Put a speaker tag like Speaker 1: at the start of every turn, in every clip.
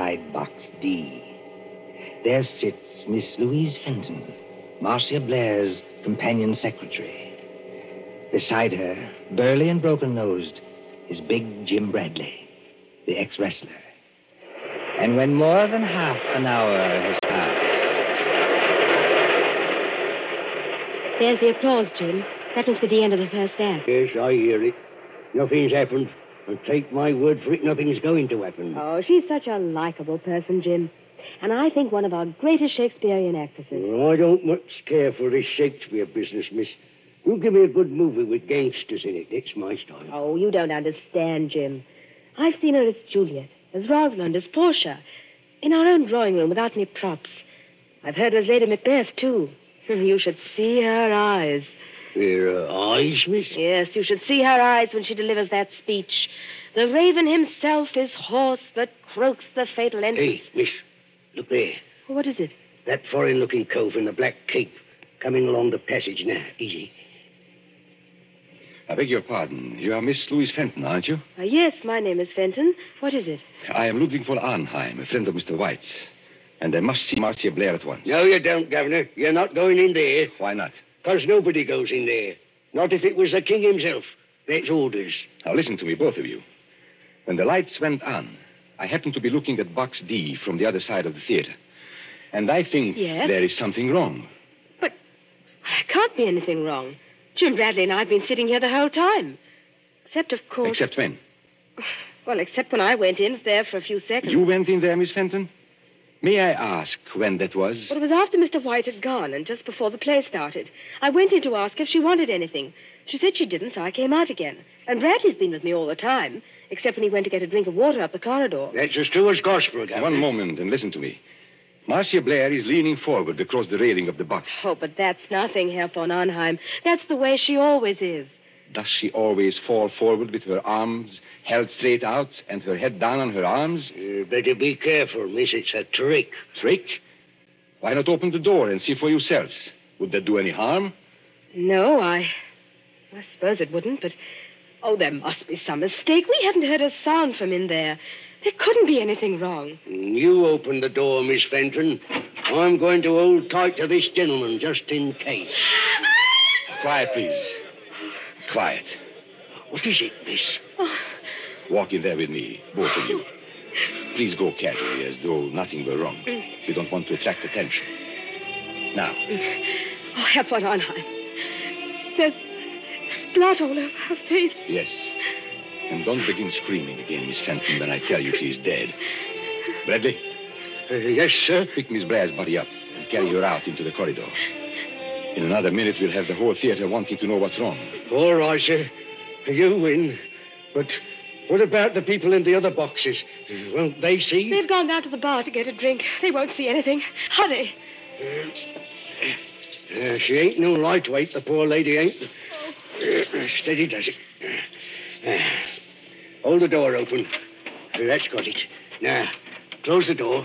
Speaker 1: inside Box D. There sits Miss Louise Fenton, Marcia Blair's companion secretary. Beside her, burly and broken-nosed, is big Jim Bradley, the ex-wrestler. And when more than half an hour has passed...
Speaker 2: There's the applause, Jim. That must be the end of the first act.
Speaker 3: Yes, I hear it. Nothing's happened. And take my word for it, nothing's going to happen.
Speaker 2: Oh, she's such a likable person, Jim. And I think one of our greatest Shakespearean actresses.
Speaker 3: Well, I don't much care for this Shakespeare business, miss. You give me a good movie with gangsters in it. It's my style.
Speaker 2: Oh, you don't understand, Jim. I've seen her as Juliet, as Rosalind, as Portia, in our own drawing room without any props. I've heard her as Lady Macbeth, too. You should see her eyes.
Speaker 3: Her eyes, miss?
Speaker 2: Yes, you should see her eyes when she delivers that speech. The raven himself is hoarse that croaks the fatal entrance.
Speaker 3: Hey, miss, look there.
Speaker 2: What is it?
Speaker 3: That foreign-looking cove in the black cape coming along the passage now. Easy.
Speaker 4: I beg your pardon. You are Miss Louise Fenton, aren't you?
Speaker 2: Yes, my name is Fenton. What is it?
Speaker 4: I am Ludwig von Arnheim, a friend of Mr. White's. And I must see Marcia Blair at once.
Speaker 3: No, you don't, Governor. You're not going in there.
Speaker 4: Why not?
Speaker 3: Because nobody goes in there. Not if it was the king himself. That's orders.
Speaker 4: Now, listen to me, both of you. When the lights went on, I happened to be looking at Box D from the other side of the theater. And I think there is something wrong.
Speaker 2: But there can't be anything wrong. Jim Bradley and I have been sitting here the whole time. Except, of course...
Speaker 4: Except when?
Speaker 2: Well, except when I went in there for a few seconds.
Speaker 4: You went in there, Miss Fenton? May I ask when that was?
Speaker 2: Well, it was after Mr. White had gone and just before the play started. I went in to ask if she wanted anything. She said she didn't, so I came out again. And Bradley's been with me all the time, except when he went to get a drink of water up the corridor.
Speaker 3: That's as true as gospel, Governor.
Speaker 4: One moment and listen to me. Marcia Blair is leaning forward across the railing of the box.
Speaker 2: Oh, but that's nothing, Herr von Arnheim. That's the way she always is.
Speaker 4: Does she always fall forward with her arms held straight out and her head down on her arms?
Speaker 3: Better be careful, miss. It's a trick.
Speaker 4: Trick? Why not open the door and see for yourselves? Would that do any harm?
Speaker 2: No, I suppose it wouldn't, but... Oh, there must be some mistake. We haven't heard a sound from in there. There couldn't be anything wrong.
Speaker 3: You open the door, Miss Fenton. I'm going to hold tight to this gentleman, just in case.
Speaker 4: Quiet, please. Quiet.
Speaker 3: What is it, miss?
Speaker 2: Oh.
Speaker 4: Walk in there with me, both of you. Please go casually, as though nothing were wrong. We don't want to attract attention. Now.
Speaker 2: Oh, Herr von Arnheim. There's blood all over her face.
Speaker 4: Yes. And don't begin screaming again, Miss Fenton, when I tell you she's dead. Bradley?
Speaker 3: Yes, sir?
Speaker 4: Pick Miss Blair's body up and carry her out into the corridor. In another minute, we'll have the whole theater wanting to know what's wrong.
Speaker 3: All right, sir. You win. But what about the people in the other boxes? Won't they see?
Speaker 2: They've gone down to the bar to get a drink. They won't see anything. Hurry.
Speaker 3: She ain't no lightweight, the poor lady ain't. Steady does it. Hold the door open. That's got it. Now, close the door.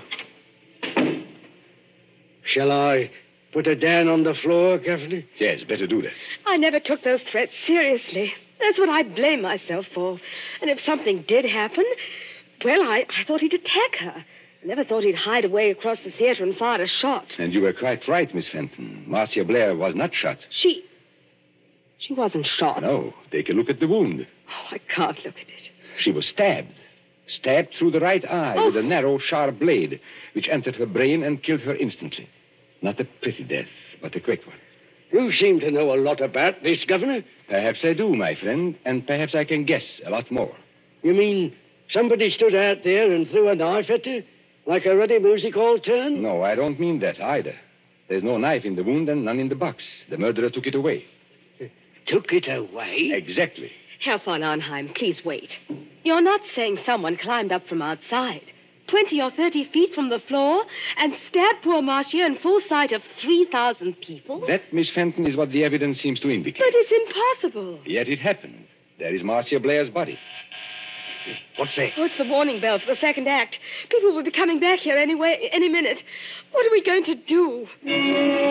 Speaker 3: Shall I put her down on the floor, Governor?
Speaker 4: Yes, better do that.
Speaker 2: I never took those threats seriously. That's what I blame myself for. And if something did happen, well, I thought he'd attack her. I never thought he'd hide away across the theater and fire a shot.
Speaker 4: And you were quite right, Miss Fenton. Marcia Blair was not shot.
Speaker 2: She wasn't shot.
Speaker 4: No, take a look at the wound.
Speaker 2: Oh, I can't look at it.
Speaker 4: She was stabbed. Stabbed through the right eye with a narrow, sharp blade, which entered her brain and killed her instantly. Not a pretty death, but a quick one.
Speaker 3: You seem to know a lot about this, Governor.
Speaker 4: Perhaps I do, my friend, and perhaps I can guess a lot more.
Speaker 3: You mean somebody stood out there and threw a knife at her? Like a ready music hall turn?
Speaker 4: No, I don't mean that either. There's no knife in the wound and none in the box. The murderer took it away.
Speaker 3: Took it away?
Speaker 4: Exactly.
Speaker 2: Herr von Arnheim, please wait. You're not saying someone climbed up from outside, 20 or 30 feet from the floor, and stabbed poor Marcia in full sight of 3,000 people?
Speaker 4: That, Miss Fenton, is what the evidence seems to indicate.
Speaker 2: But it's impossible.
Speaker 4: Yet it happened. There is Marcia Blair's body.
Speaker 3: What's that?
Speaker 2: Oh, it's the warning bell for the second act. People will be coming back here any minute. What are we going to do?